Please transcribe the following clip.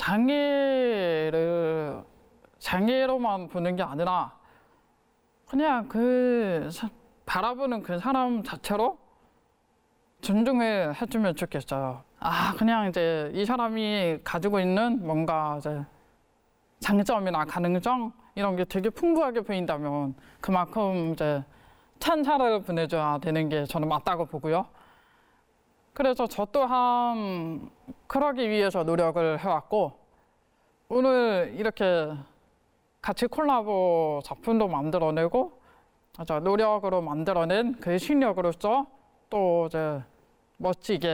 장애로만 보는 게 아니라 그냥 바라보는 그 사람 자체로 존중을 해주면 좋겠어요. 그냥 이제 이 사람이 가지고 있는 뭔가 이제 장점이나 가능성 이런 게 되게 풍부하게 보인다면 그만큼 이제 찬사를 보내줘야 되는 게 저는 맞다고 보고요. 그래서 저 또한 그러기 위해서 노력을 해왔고, 오늘 이렇게 같이 콜라보 작품도 만들어내고 노력으로 만들어낸 그 실력으로서 또 이제 멋지게